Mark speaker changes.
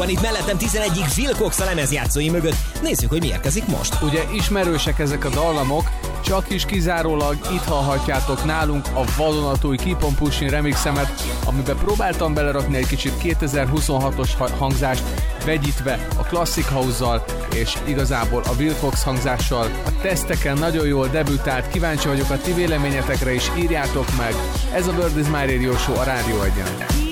Speaker 1: Van itt mellettem 11. Phil Cox a lemezjátszói mögött. Nézzük, hogy mi érkezik most.
Speaker 2: Ugye ismerősek ezek a dallamok, csak is kizárólag itt hallhatjátok nálunk a vadonatúj Keep on Pushing remixemet, amiben próbáltam belerakni egy kicsit 2026-os hangzást, vegyítve a Classic House-zal és igazából a Will Cox hangzással. A teszteken nagyon jól debütált, kíváncsi vagyok a ti véleményetekre is, írjátok meg. Ez a World is My Radio Show a Rádió Egyen.